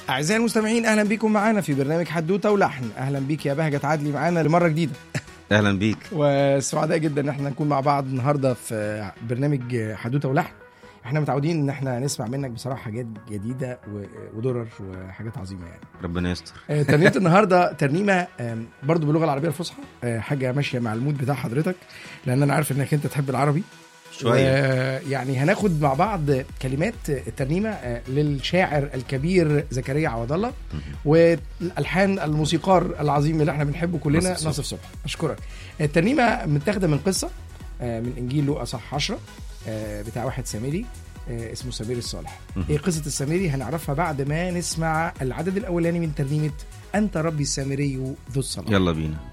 أعزائي المستمعين، أهلا بكم معنا في برنامج حدوتة ولحن. أهلا بيك يا بهجة عدلي معنا لمرة جديدة. أهلا بيك، وسعداء جدا إن احنا نكون مع بعض النهاردة في برنامج حدوتة ولحن. احنا متعودين إن احنا نسمع منك بصراحة حاجات جديدة ودرر وحاجات عظيمة يعني. ربنا يستر. ترنيمة النهاردة ترنيمة برضو باللغة العربية الفصحى، حاجة ماشية مع المود بتاع حضرتك، لأن أنا عارف إنك أنت تحب العربي شوية. يعني هناخد مع بعض كلمات الترنيمة للشاعر الكبير زكريا عوض الله، والألحان الموسيقار العظيم اللي احنا بنحبه كلنا ناصف صبحي. أشكرك. الترنيمة متاخدة من قصة من إنجيل لوقا صح 10 بتاع واحد سامري اسمه سمير الصالح. ايه قصة السامري هنعرفها بعد ما نسمع العدد الأولاني من ترنيمة أنت ربي السامري ذو الصلاة. يلا بينا.